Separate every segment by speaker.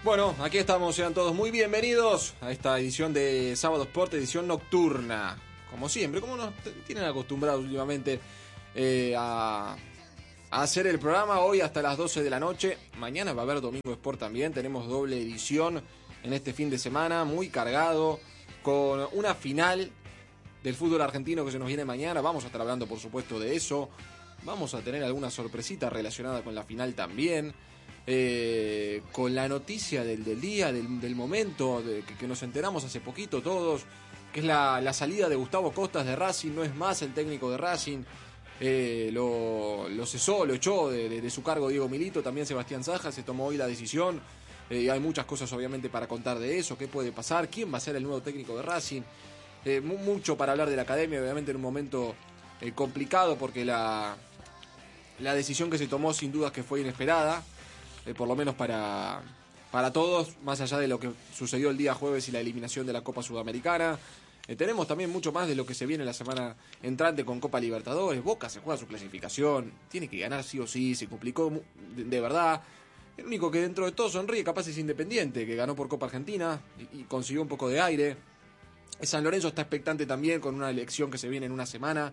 Speaker 1: Bueno, aquí estamos, sean todos muy bienvenidos a esta edición de Sábado Sport, edición nocturna. Como siempre, como nos tienen acostumbrados últimamente a hacer el programa hoy hasta las 12 de la noche. Mañana va a haber Domingo Sport también, tenemos doble edición en este fin de semana, muy cargado, con una final del fútbol argentino que se nos viene mañana. Vamos a estar hablando, por supuesto, de eso. Vamos a tener alguna sorpresita relacionada con la final también. Con la noticia del día, del momento, que nos enteramos hace poquito todos, que es la salida de Gustavo Costas de Racing. No es más el técnico de Racing. Lo cesó, lo echó de su cargo Diego Milito, también Sebastián Saja. Se tomó hoy la decisión. Hay muchas cosas obviamente para contar de eso, qué puede pasar, quién va a ser el nuevo técnico de Racing. Mucho para hablar de la academia, obviamente en un momento complicado, porque la decisión que se tomó sin dudas que fue inesperada, por lo menos para todos, más allá de lo que sucedió el día jueves y la eliminación de la Copa Sudamericana. Tenemos también mucho más de lo que se viene la semana entrante con Copa Libertadores. Boca se juega su clasificación, tiene que ganar sí o sí, se complicó de verdad. El único que dentro de todo sonríe capaz es Independiente, que ganó por Copa Argentina y consiguió un poco de aire. San Lorenzo está expectante también con una elección que se viene en una semana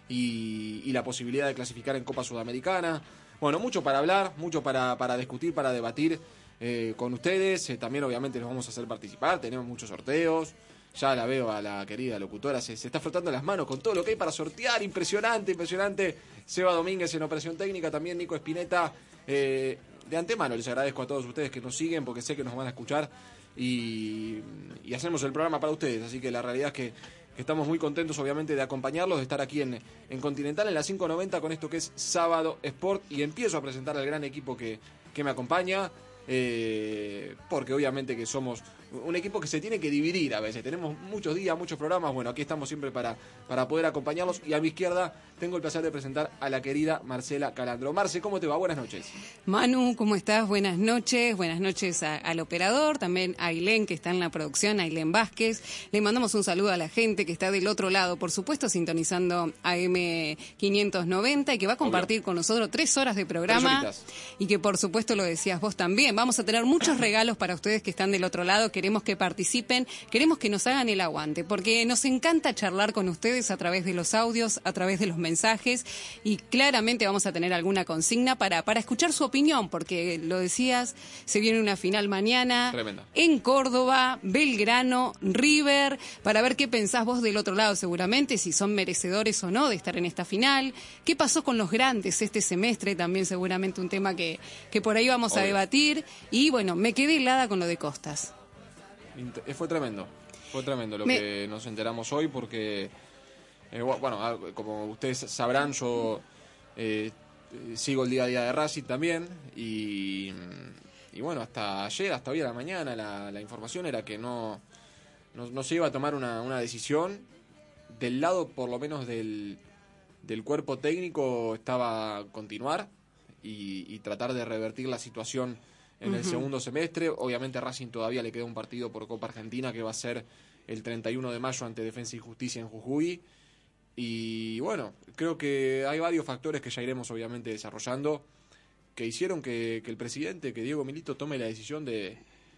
Speaker 1: y la posibilidad de clasificar en Copa Sudamericana. Bueno, mucho para hablar, mucho para discutir, para debatir con ustedes. También obviamente nos vamos a hacer participar, tenemos muchos sorteos. Ya la veo a la querida locutora, se está frotando las manos con todo lo que hay para sortear. Impresionante. Seba Domínguez en operación técnica, también Nico Espineta. De antemano les agradezco a todos ustedes que nos siguen, porque sé que nos van a escuchar y hacemos el programa para ustedes. Así que la realidad es que estamos muy contentos obviamente de acompañarlos, de estar aquí en Continental en la 590 con esto que es Sábado Sport, y empiezo a presentar al gran equipo que me acompaña, porque obviamente que somos un equipo que se tiene que dividir a veces, tenemos muchos días, muchos programas. Bueno, aquí estamos siempre para poder acompañarlos, y a mi izquierda tengo el placer de presentar a la querida Marcela Calandro. Marce, ¿cómo te va? Buenas noches.
Speaker 2: Manu, ¿cómo estás? Buenas noches al operador, también a Ailén, que está en la producción, a Ailén Vázquez. Le mandamos un saludo a la gente que está del otro lado, por supuesto, sintonizando AM590, y que va a compartir con nosotros 3 horas de programa, y que por supuesto lo decías vos también, vamos a tener muchos regalos para ustedes que están del otro lado. Queremos que participen, queremos que nos hagan el aguante, porque nos encanta charlar con ustedes a través de los audios, a través de los mensajes, y claramente vamos a tener alguna consigna para escuchar su opinión, porque lo decías, se viene una final mañana.
Speaker 1: Tremenda.
Speaker 2: En Córdoba, Belgrano, River, para ver qué pensás vos del otro lado seguramente, si son merecedores o no de estar en esta final. ¿Qué pasó con los grandes este semestre? También seguramente un tema que por ahí vamos a debatir. Y bueno, me quedé helada con lo de Costas.
Speaker 1: Fue tremendo lo que nos enteramos hoy, porque bueno, como ustedes sabrán, yo sigo el día a día de Racing también, y bueno, hasta hoy a la mañana la información era que no se iba a tomar una decisión. Del lado por lo menos del cuerpo técnico estaba continuar y tratar de revertir la situación en el segundo semestre. Obviamente a Racing todavía le queda un partido por Copa Argentina que va a ser el 31 de mayo ante Defensa y Justicia en Jujuy. Y bueno, creo que hay varios factores que ya iremos obviamente desarrollando, que hicieron que el presidente, que Diego Milito, tome la decisión de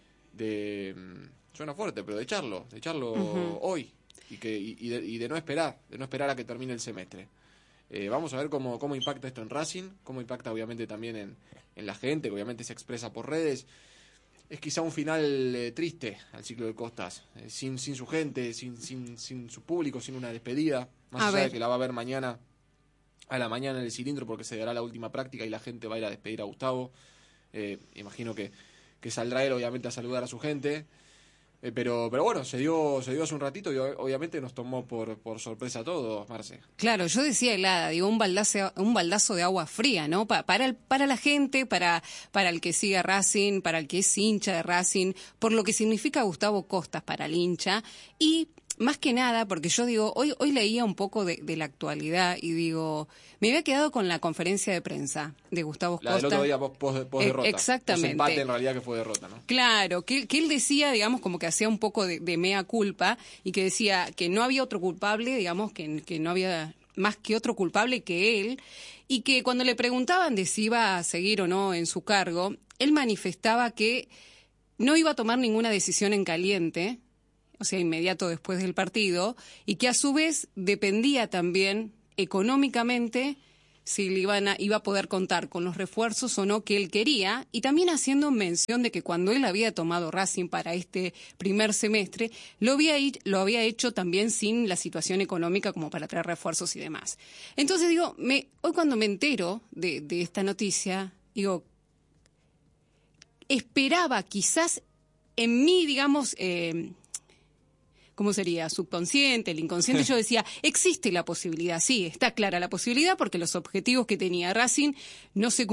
Speaker 1: suena fuerte, pero de echarlo hoy, y de no esperar a que termine el semestre. Vamos a ver cómo impacta esto en Racing, cómo impacta obviamente también en la gente, que obviamente se expresa por redes. Es quizá un final triste al ciclo de Costas, sin su gente, sin su público, sin una despedida, más allá de que la va a ver mañana a la mañana en el cilindro, porque se dará la última práctica y la gente va a ir a despedir a Gustavo. Imagino que saldrá él obviamente a saludar a su gente. Pero bueno, se dio hace un ratito y obviamente nos tomó por sorpresa a todos, Marce.
Speaker 2: Claro, yo decía helada, digo, un baldazo de agua fría, ¿no? Para la gente, para el que sigue a Racing, para el que es hincha de Racing, por lo que significa Gustavo Costas para el hincha. Y más que nada, porque yo digo, hoy leía un poco de la actualidad y digo, me había quedado con la conferencia de prensa de Gustavo Costas.
Speaker 1: La del otro día post derrota.
Speaker 2: Exactamente.
Speaker 1: Post empate en realidad, que fue derrota, ¿no?
Speaker 2: Claro, que él decía, digamos, como que hacía un poco de mea culpa, y que decía que no había otro culpable, digamos, que no había más que otro culpable que él, y que cuando le preguntaban de si iba a seguir o no en su cargo, él manifestaba que no iba a tomar ninguna decisión en caliente, o sea, inmediato después del partido, y que a su vez dependía también económicamente si le iba a poder contar con los refuerzos o no que él quería, y también haciendo mención de que cuando él había tomado Racing para este primer semestre, lo había hecho también sin la situación económica como para traer refuerzos y demás. Entonces digo, hoy cuando me entero de esta noticia, digo, esperaba quizás en mí, digamos, ¿cómo sería? Subconsciente, el inconsciente. Yo decía, existe la posibilidad, sí, está clara la posibilidad porque los objetivos que tenía Racing no se